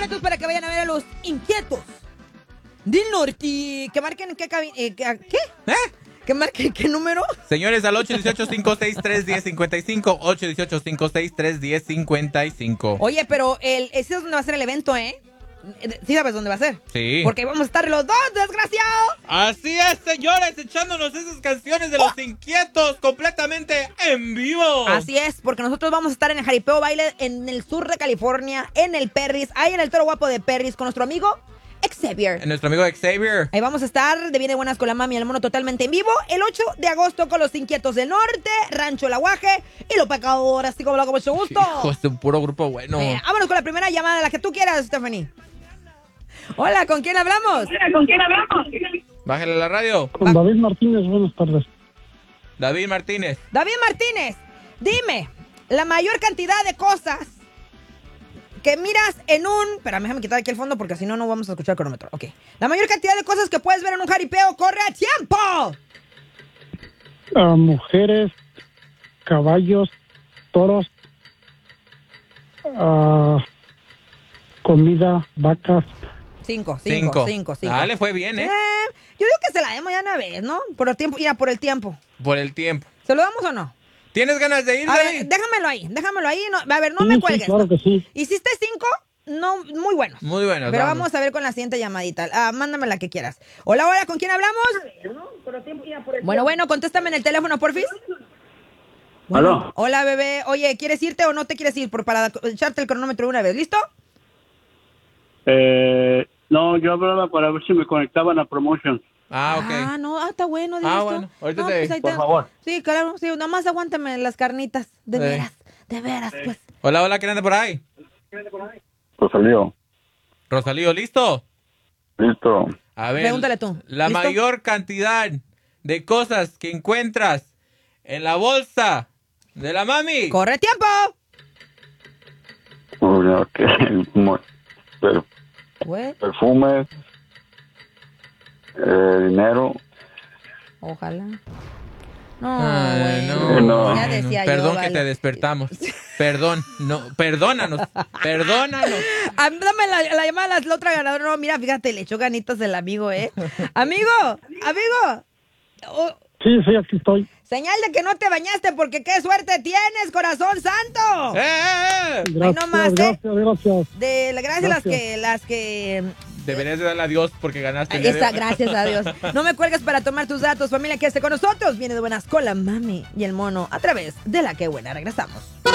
boletos para que vayan a ver a los Inquietos del Norte. Que marquen qué ¿qué? ¿Que marquen qué número? Señores, al 818-563-1055. 818-563-1055. Oye, pero ese es donde va a ser el evento, ¿eh? ¿Sí sabes dónde va a ser? Sí. Porque vamos a estar los dos, desgraciado. Así es, señores, echándonos esas canciones de los Inquietos completamente en vivo. Así es, porque nosotros vamos a estar en el Jaripeo Baile en el sur de California, en el Perris, ahí en el Toro Guapo de Perris, con nuestro amigo Xavier. Nuestro amigo Xavier. Ahí vamos a estar de Bien de Buenas con la Mami y el Mono totalmente en vivo. El 8 de agosto con los Inquietos del Norte, Rancho El Aguaje y Los Pecadores, así como lo hago mucho gusto. Hijo, es un puro grupo bueno. Vámonos con la primera llamada, la que tú quieras, Stephanie. Hola, ¿con quién hablamos? Bájale la radio. Con David Martínez, buenas tardes. David Martínez. David Martínez, dime, la mayor cantidad de cosas que miras en un... Espérame, déjame quitar aquí el fondo porque si no, no vamos a escuchar el cronómetro. Ok. La mayor cantidad de cosas que puedes ver en un jaripeo corre a tiempo. Mujeres, caballos, toros, comida, vacas. Cinco. Dale, fue bien, ¿eh? Yo digo que se la demos ya una vez, ¿no? Por el tiempo, por el tiempo. Por el tiempo. ¿Se lo damos o no? ¿Tienes ganas de ir, A David? ver, déjamelo ahí. No, a ver, no me cuelgues. Sí, claro que sí. ¿Hiciste 5? No, muy buenos. Muy buenos. Pero vamos a ver con la siguiente llamadita. Mándame la que quieras. Hola, ¿con quién hablamos? Bueno, contéstame en el teléfono, porfis. Bueno, ¿Aló? hola, bebé. Oye, ¿quieres irte o no te quieres ir? Para echarte el cronómetro de una vez. ¿Listo? No, yo hablaba para ver si me conectaban a Promotion. Ah, ok. No, está bueno. Listo. Bueno, ahorita no, te... pues ahí Por favor. Sí, claro, sí, nomás aguántame las carnitas. De veras, pues. Hola, ¿quién anda por ahí? Rosalío. Rosalío, ¿listo? Listo. A ver. Pregúntale tú. La ¿Listo? mayor cantidad de cosas que encuentras en la bolsa de la mami. ¡Corre tiempo! Ok. Güey, Perfumes, dinero. ojalá. Ay, güey. no. Ya decía Perdón yo, que vale. te despertamos. Perdón, no, perdónanos. Dame la llamada, la otra ganadora. No, mira, fíjate, le echó ganitas el amigo, ¿eh? Amigo. Oh, Sí, aquí estoy. señal de que no te bañaste porque qué suerte tienes, corazón santo. Gracias, nomás, gracias. Gracias las que Deberías de darle a Dios porque ganaste. el día de hoy. gracias a Dios. No me cuelgues para tomar tus datos, familia, que esté con nosotros. Viene de Buenas con la Mami y el Mono a través de La Que Buena. Regresamos.